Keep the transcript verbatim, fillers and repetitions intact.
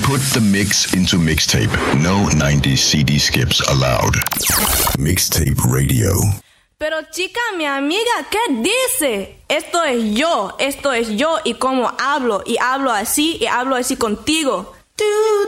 Put the mix into mixtape. No nineties C D skips allowed. Mixtape Radio. Pero chica, mi amiga, ¿qué dice? Esto es yo, esto es yo y cómo hablo, y hablo así, y hablo así contigo. Tú